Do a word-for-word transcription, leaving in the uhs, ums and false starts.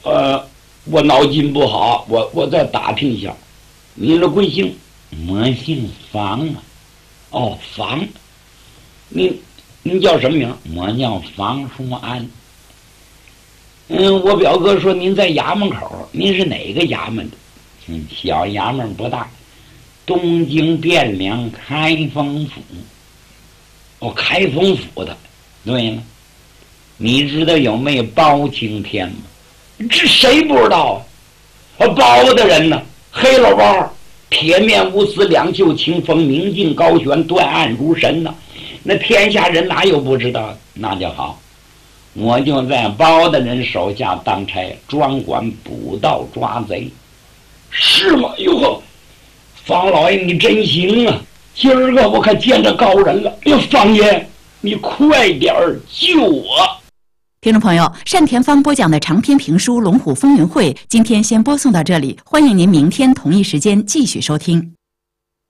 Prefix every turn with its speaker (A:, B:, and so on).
A: 呃，我脑筋不好，我我再打听一下，你这贵姓？我姓房啊。哦，房，你你叫什么名？我叫房书安。嗯，我表哥说您在衙门口，您是哪个衙门的？嗯，小衙门不大，东京汴梁开封府。哦，开封府的。对了，你知道有没有包青天吗？这谁不知道啊？包的人呢，黑老包，铁面无私，两袖清风，明镜高悬，断案如神呐。那天下人哪有不知道？那就好。我就在包大人手下当差，专管捕盗抓贼。是吗？哟呵，方老爷你真行啊！今儿个我可见着高人了。哎呦，方爷，你快点儿救我！
B: 听众朋友，单田芳播讲的长篇评书《龙虎风云会》，今天先播送到这里，欢迎您明天同一时间继续收听。